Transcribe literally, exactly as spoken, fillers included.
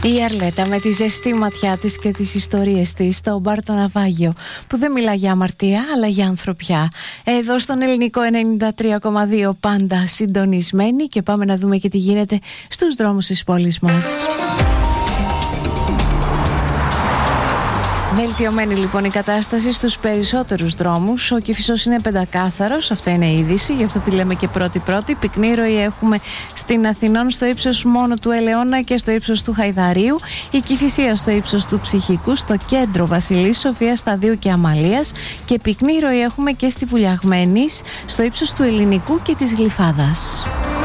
Η Αρλέτα με τη ζεστή ματιά της και τις ιστορίες της στο μπαρ το Ναυάγιο, που δεν μιλά για αμαρτία αλλά για ανθρωπιά. Εδώ στον Ελληνικό ενενήντα τρία κόμμα δύο πάντα συντονισμένοι, και πάμε να δούμε και τι γίνεται στους δρόμους της πόλης μας. Βελτιωμένη λοιπόν η κατάσταση στους περισσότερους δρόμους. Ο Κηφισός είναι πεντακάθαρος, αυτό είναι είδηση, γι' αυτό τη λέμε και πρώτη-πρώτη. Πυκνή ροή έχουμε στην Αθηνών στο ύψος μόνο του Ελαιώνα και στο ύψος του Χαϊδαρίου. Η Κηφισία στο ύψος του Ψυχικού, στο κέντρο Βασιλής Σοφίας, Σταδίου και Αμαλίας. Και πυκνή ροή έχουμε και στη Βουλιαγμένης, στο ύψος του Ελληνικού και της Γλυφάδας.